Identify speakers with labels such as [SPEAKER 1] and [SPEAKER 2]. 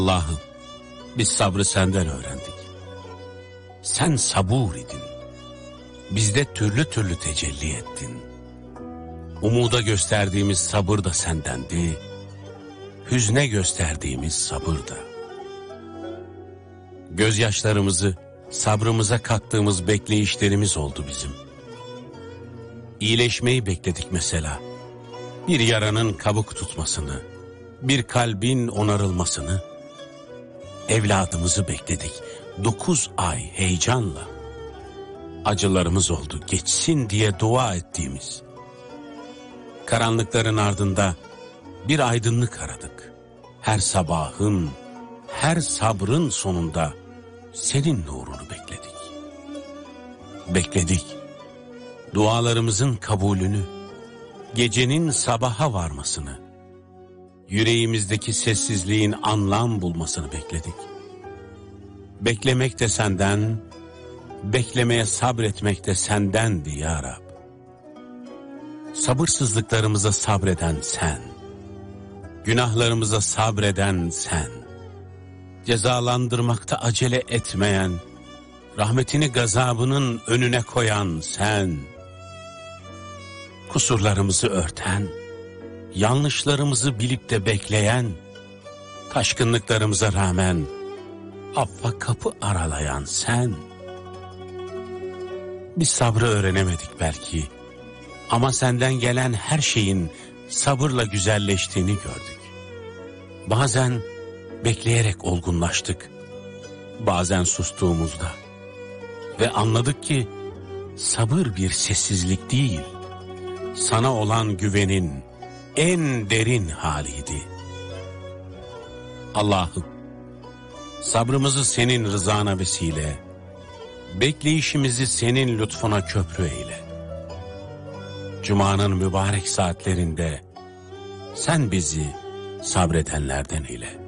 [SPEAKER 1] Allah'ım, biz sabrı senden öğrendik. Sen sabur idin. Bizde türlü türlü tecelli ettin. Umuda gösterdiğimiz sabır da sendendi. Hüzne gösterdiğimiz sabır da. Gözyaşlarımızı sabrımıza kattığımız bekleyişlerimiz oldu bizim. İyileşmeyi bekledik mesela. Bir yaranın kabuk tutmasını, bir kalbin onarılmasını. Evladımızı bekledik 9 ay heyecanla. Acılarımız oldu geçsin diye dua ettiğimiz. Karanlıkların ardında bir aydınlık aradık. Her sabahın, her sabrın sonunda senin nurunu bekledik. Bekledik. Dualarımızın kabulünü, gecenin sabaha varmasını, yüreğimizdeki sessizliğin anlam bulmasını bekledik. Beklemek de senden, beklemeye sabretmek de sendendi ya Rab. Sabırsızlıklarımıza sabreden sen, günahlarımıza sabreden sen, cezalandırmakta acele etmeyen, rahmetini gazabının önüne koyan sen, kusurlarımızı örten, yanlışlarımızı bilip de bekleyen, taşkınlıklarımıza rağmen affa kapı aralayan sen. Biz sabrı öğrenemedik belki ama senden gelen her şeyin sabırla güzelleştiğini gördük. Bazen bekleyerek olgunlaştık, bazen sustuğumuzda ve anladık ki sabır bir sessizlik değil, sana olan güvenin en derin haliydi. Allah'ım, sabrımızı senin rızana vesile, bekleyişimizi senin lütfuna köprü eyle. Cuma'nın mübarek saatlerinde sen bizi sabredenlerden eyle.